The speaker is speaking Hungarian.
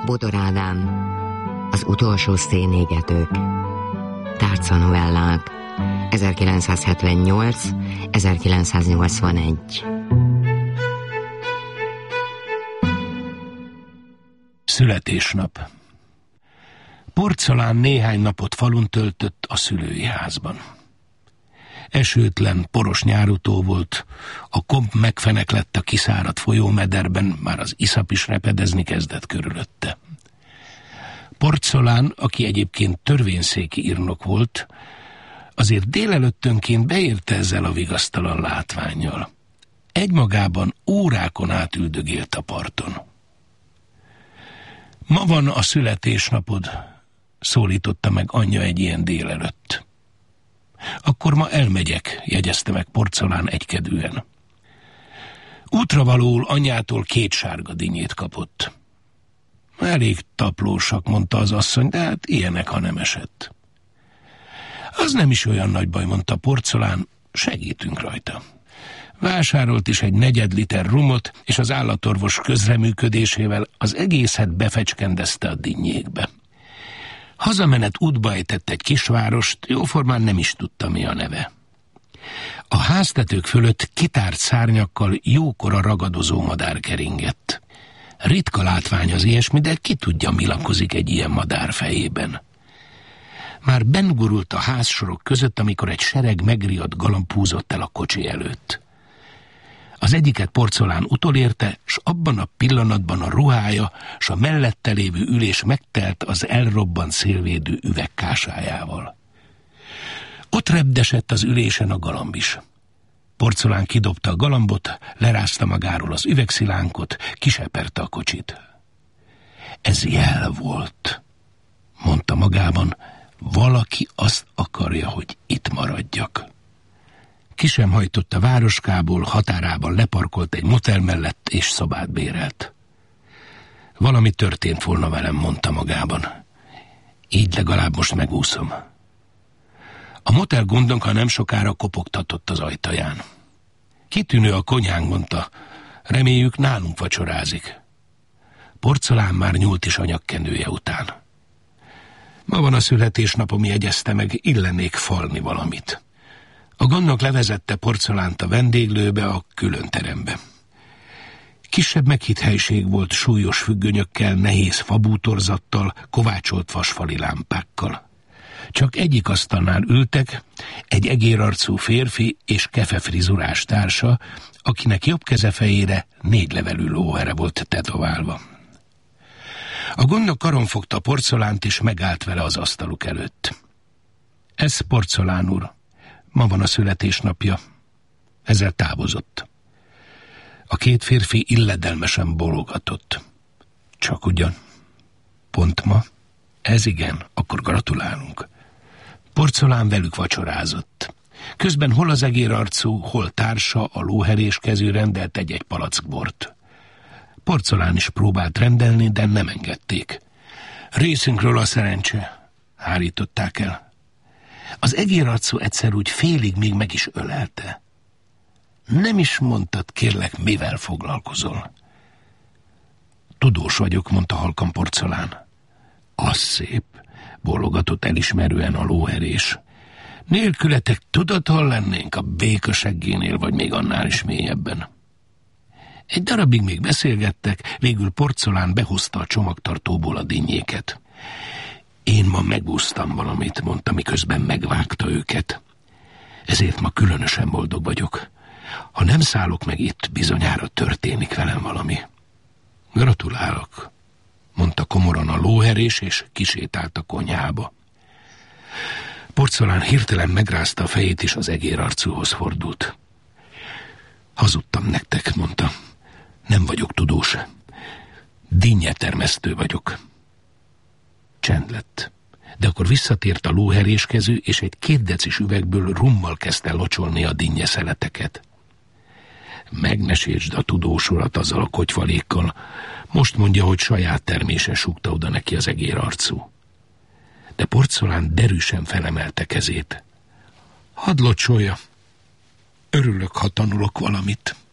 Bodor Ádám, az utolsó szénégetők. Tárcanovellák, 1978-1981. Születésnap. Porcolán néhány napot falun töltött a szülői házban. Esőtlen, poros nyárutó volt, a komp megfeneklett a kiszáradt folyómederben, már az iszap is repedezni kezdett körülötte. Porcolán, aki egyébként törvényszéki írnok volt, azért délelőttönként beérte ezzel a vigasztalan látvánnyal. Egymagában órákon át üldögélt a parton. Ma van a születésnapod, szólította meg anyja egy ilyen délelőtt. Akkor ma elmegyek, jegyezte meg Porcolán egykedűen. Útravalóul anyjától 2 sárga dinnyét kapott. Elég taplósak, mondta az asszony, de hát ilyenek, ha nem esett. Az nem is olyan nagy baj, mondta Porcolán, segítünk rajta. Vásárolt is egy 4 liter rumot, és az állatorvos közreműködésével az egészet befecskendezte a dinnyékbe. Hazamenet útba ejtett egy kisvárost, jóformán nem is tudta, mi a neve. A háztetők fölött kitárt szárnyakkal jókora ragadozó madár keringett. Ritka látvány az ilyesmi, de ki tudja, mi lakozik egy ilyen madár fejében. Már bengurult a házsorok között, amikor egy sereg megriadt galamb húzott el a kocsi előtt. Az egyiket Porcolán utolérte, s abban a pillanatban a ruhája s a mellette lévő ülés megtelt az elrobbant szélvédő üvegkásájával. Ott repdesett az ülésen a galamb is. Porcolán kidobta a galambot, lerázta magáról az üvegszilánkot, kiseperte a kocsit. Ez jel volt, mondta magában, valaki azt akarja, hogy itt maradjak. Ki sem hajtott a városkából, határában leparkolt egy motel mellett, és szobát bérelt. Valami történt volna velem, mondta magában. Így legalább most megúszom. A motel gondnok nem sokára kopogtatott az ajtaján. Kitűnő a konyhánk, mondta. Reméljük, nálunk vacsorázik. Porcolán már nyúlt is anyagkenője után. Ma van a születésnapom, jegyezte meg, illenék falni valamit. A gondnok levezette Porcolánt a vendéglőbe, a külön terembe. Kisebb meghitt helység volt, súlyos függönyökkel, nehéz fabútorzattal, kovácsolt vasfali lámpákkal. Csak egyik asztalnál ültek, egy egérarcú férfi és kefefrizurás társa, akinek jobb keze fejére 4 levelű lóhere volt tetoválva. A gondnok karon fogta Porcolánt, és megállt vele az asztaluk előtt. Ez Porcolán úr. Ma van a születésnapja. Ezzel távozott. A 2 férfi illedelmesen bólogatott. Csak ugyan. Pont ma? Ez igen, akkor gratulálunk. Porcolán velük vacsorázott. Közben hol az egérarcú, hol társa, a lóherés kezű rendelt egy palack bort. Porcolán is próbált rendelni, de nem engedték. Részünkről a szerencse, hárították el. Az egérarcú egyszer úgy félig még meg is ölelte. Nem is mondtad, kérlek, mivel foglalkozol? Tudós vagyok, mondta halkan Porcolán. Az szép, bólogatott elismerően a lóherés. Nélkületek tudaton lennénk a békaseggénél, vagy még annál is mélyebben. Egy darabig még beszélgettek, végül Porcolán behozta a csomagtartóból a dinnyéket. Én ma megúsztam valamit, mondta, miközben megvágta őket. Ezért ma különösen boldog vagyok. Ha nem szállok meg itt, bizonyára történik velem valami. Gratulálok, mondta komoran a lóherés, és kisétált a konyhába. Porcolán hirtelen megrázta a fejét, és az egérarcúhoz fordult. Hazudtam nektek, mondta. Nem vagyok tudós. Dinnyetermesztő vagyok. Csend lett. De akkor visszatért a lóheréskezű, és egy 2 decis üvegből rummal kezdte locsolni a dinnyeszeleteket. Megnesítsd a tudós urat azzal a kotyvalékkal. Most mondja, hogy saját termése súgta oda neki az egérarcú. De Porcolán derűsen felemelte kezét. Hadd locsolja. Örülök, ha tanulok valamit.